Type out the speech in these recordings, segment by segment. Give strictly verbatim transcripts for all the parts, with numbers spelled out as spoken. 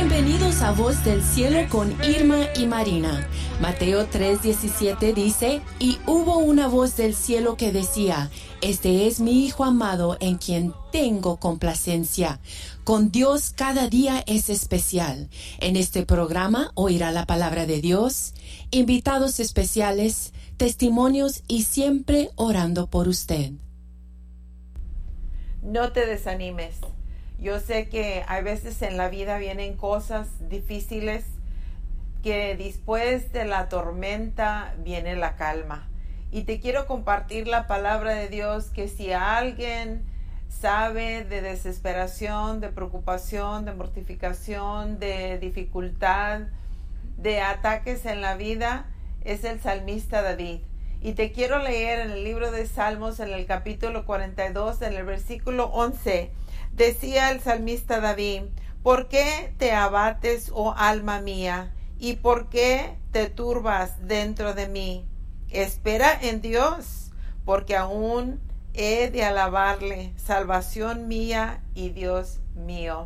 Bienvenidos a Voz del Cielo con Irma y Marina. Mateo tres diecisiete dice, y hubo una voz del cielo que decía, este es mi Hijo amado en quien tengo complacencia. Con Dios cada día es especial. En este programa oirá la palabra de Dios, invitados especiales, testimonios y siempre orando por usted. No te desanimes. Yo sé que hay veces en la vida vienen cosas difíciles, que después de la tormenta viene la calma. Y te quiero compartir la palabra de Dios, que si alguien sabe de desesperación, de preocupación, de mortificación, de dificultad, de ataques en la vida, es el salmista David. Y te quiero leer en el libro de Salmos, en el capítulo cuarenta y dos, en el versículo once. Decía el salmista David, ¿por qué te abates, oh alma mía? ¿Y por qué te turbas dentro de mí? Espera en Dios, porque aún he de alabarle, salvación mía y Dios mío.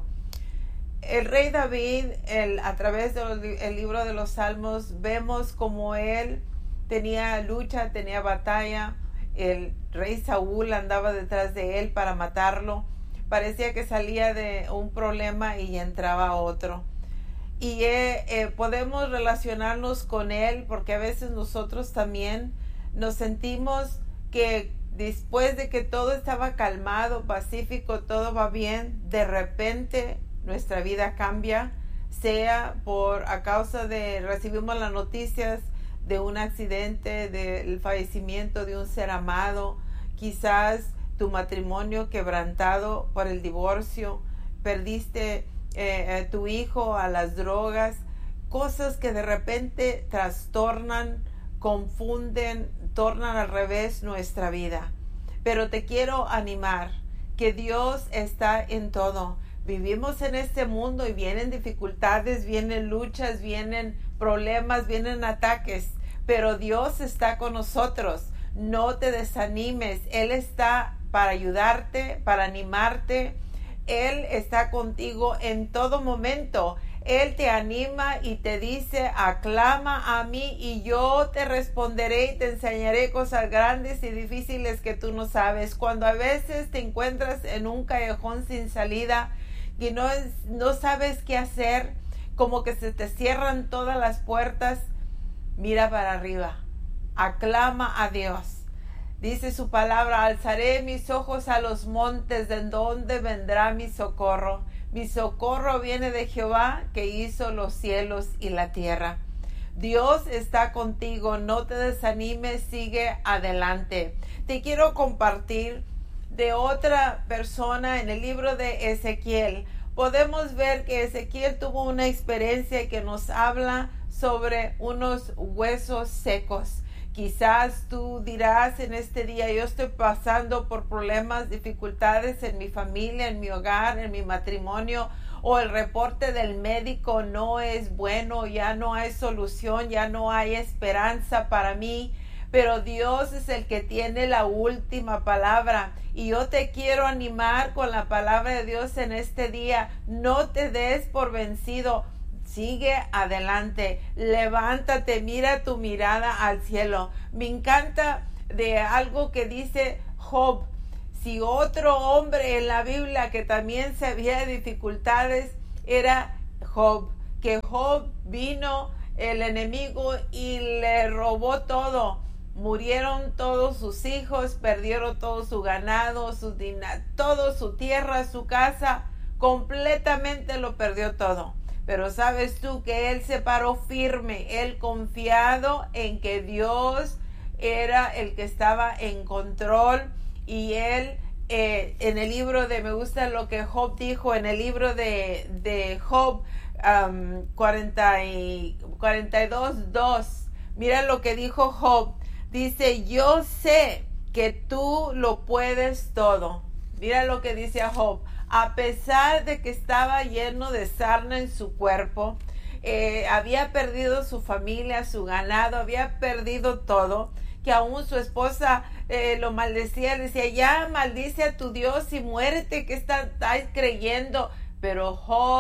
El rey David, el, a través del libro de los Salmos, vemos como él tenía lucha, tenía batalla. El rey Saúl andaba detrás de él para matarlo. Parecía que salía de un problema y entraba a otro. Y eh, eh, podemos relacionarnos con él, porque a veces nosotros también nos sentimos que después de que todo estaba calmado, pacífico, todo va bien, de repente nuestra vida cambia, sea por a causa de, recibimos las noticias de un accidente, del fallecimiento de un ser amado, quizás tu matrimonio quebrantado por el divorcio, perdiste eh, a tu hijo a las drogas, cosas que de repente trastornan, confunden, tornan al revés nuestra vida. Pero te quiero animar que Dios está en todo. Vivimos en este mundo y vienen dificultades, vienen luchas, vienen problemas, vienen ataques, pero Dios está con nosotros. No te desanimes, Él está para ayudarte, para animarte. Él está contigo en todo momento. Él te anima y te dice, aclama a mí y yo te responderé y te enseñaré cosas grandes y difíciles que tú no sabes. Cuando a veces te encuentras en un callejón sin salida y no, no sabes qué hacer, como que se te cierran todas las puertas, mira para arriba, aclama a Dios. Dice su palabra, alzaré mis ojos a los montes, ¿de dónde vendrá mi socorro? Mi socorro viene de Jehová, que hizo los cielos y la tierra. Dios está contigo, no te desanimes, sigue adelante. Te quiero compartir de otra persona en el libro de Ezequiel. Podemos ver que Ezequiel tuvo una experiencia que nos habla sobre unos huesos secos. Quizás tú dirás en este día, yo estoy pasando por problemas, dificultades en mi familia, en mi hogar, en mi matrimonio, o el reporte del médico no es bueno, ya no hay solución, ya no hay esperanza para mí, pero Dios es el que tiene la última palabra. Y yo te quiero animar con la palabra de Dios en este día. No te des por vencido. Sigue adelante, levántate, mira tu mirada al cielo. Me encanta de algo que dice Job. Si otro hombre en la Biblia que también sabía de dificultades era Job, que Job vino el enemigo y le robó todo. Murieron todos sus hijos, perdieron todo su ganado, su dinero, todo su tierra, su casa, completamente lo perdió todo. Pero sabes tú que él se paró firme, él confiado en que Dios era el que estaba en control. Y él eh, en el libro de, me gusta lo que Job dijo, en el libro de, de Job um, cuarenta y dos, dos, mira lo que dijo Job, dice, yo sé que tú lo puedes todo. Mira lo que dice a Job. A pesar de que estaba lleno de sarna en su cuerpo, eh, había perdido su familia, su ganado, había perdido todo, que aún su esposa eh, lo maldecía, le decía, ya maldice a tu Dios y muérete, que estás creyendo. Pero Job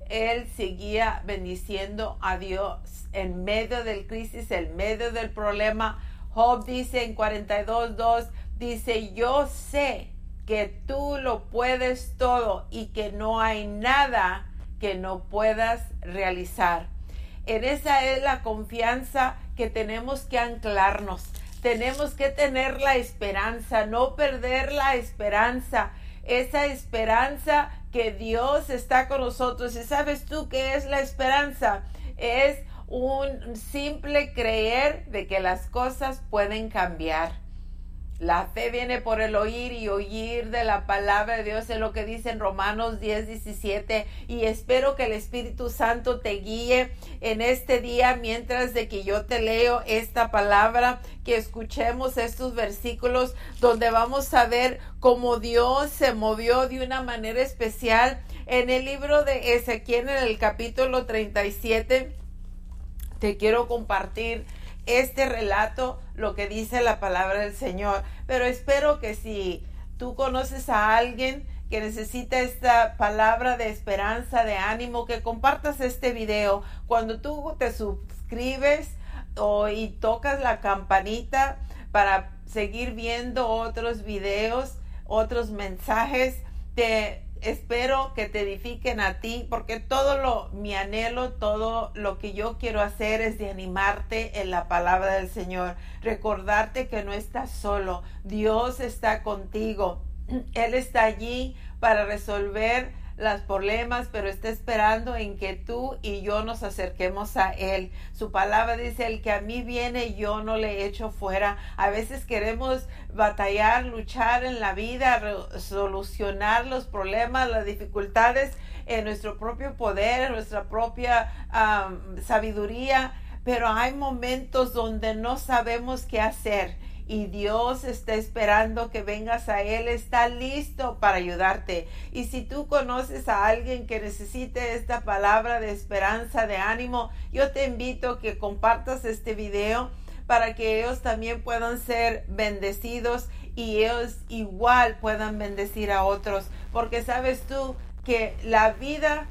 él seguía bendiciendo a Dios en medio del crisis, en medio del problema. Job dice en cuarenta y dos, dos, dice, yo sé que tú lo puedes todo y que no hay nada que no puedas realizar. En esa es la confianza que tenemos que anclarnos. Tenemos que tener la esperanza, no perder la esperanza. Esa esperanza que Dios está con nosotros. ¿Y sabes tú qué es la esperanza? Es un simple creer de que las cosas pueden cambiar. La fe viene por el oír y oír de la palabra de Dios, es lo que dice en Romanos diez, diecisiete, y espero que el Espíritu Santo te guíe en este día mientras de que yo te leo esta palabra, que escuchemos estos versículos donde vamos a ver cómo Dios se movió de una manera especial. En el libro de Ezequiel, en el capítulo treinta y siete, te quiero compartir este relato, lo que dice la palabra del Señor. Pero espero que si tú conoces a alguien que necesita esta palabra de esperanza, de ánimo, que compartas este video. Cuando tú te suscribes o, y tocas la campanita para seguir viendo otros videos, otros mensajes, te espero que te edifiquen a ti, porque todo lo, mi anhelo, todo lo que yo quiero hacer es de animarte en la palabra del Señor, recordarte que no estás solo, Dios está contigo, Él está allí para resolver los problemas, pero está esperando en que tú y yo nos acerquemos a Él. Su palabra dice, el que a mí viene, yo no le echo fuera. A veces queremos batallar, luchar en la vida, solucionar los problemas, las dificultades en nuestro propio poder, en nuestra propia um, sabiduría, pero hay momentos donde no sabemos qué hacer. Y Dios está esperando que vengas a Él, está listo para ayudarte. Y si tú conoces a alguien que necesite esta palabra de esperanza, de ánimo, yo te invito a que compartas este video para que ellos también puedan ser bendecidos y ellos igual puedan bendecir a otros. Porque sabes tú que la vida,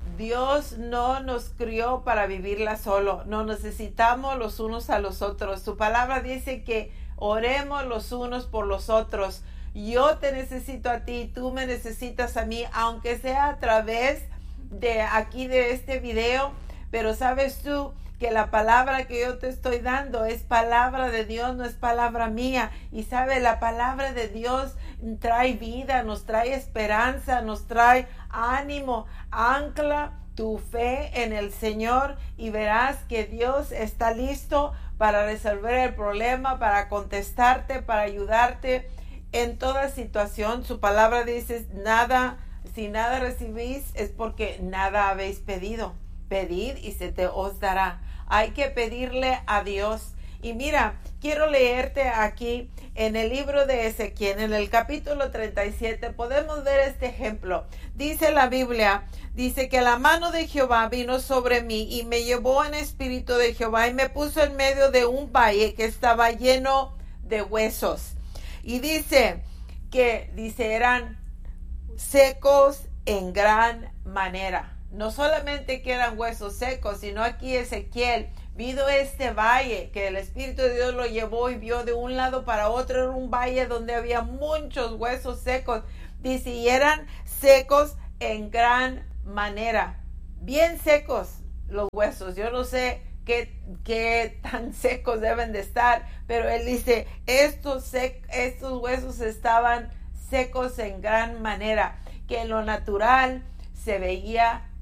Dios no nos crió para vivirla solo. No necesitamos los unos a los otros. Su palabra dice que oremos los unos por los otros. Yo te necesito a ti, tú me necesitas a mí, aunque sea a través de aquí de este video, pero sabes tú que la palabra que yo te estoy dando es palabra de Dios, no es palabra mía. Y sabe, la palabra de Dios trae vida, nos trae esperanza, nos trae ánimo. Ancla tu fe en el Señor y verás que Dios está listo para resolver el problema, para contestarte, para ayudarte en toda situación. Su palabra dice, nada, si nada recibís es porque nada habéis pedido. Pedid y se te os dará. Hay que pedirle a Dios. Y mira, quiero leerte aquí en el libro de Ezequiel, en el capítulo treinta y siete, podemos ver este ejemplo. Dice la Biblia, dice que la mano de Jehová vino sobre mí y me llevó en espíritu de Jehová y me puso en medio de un valle que estaba lleno de huesos. Y dice que, dice, eran secos en gran manera. No solamente que eran huesos secos, sino aquí Ezequiel vio este valle que el Espíritu de Dios lo llevó y vio de un lado para otro. Era un valle donde había muchos huesos secos. Dice, y eran secos en gran manera. Bien secos los huesos. Yo no sé qué, qué tan secos deben de estar, pero él dice, estos, sec, estos huesos estaban secos en gran manera, que en lo natural se veía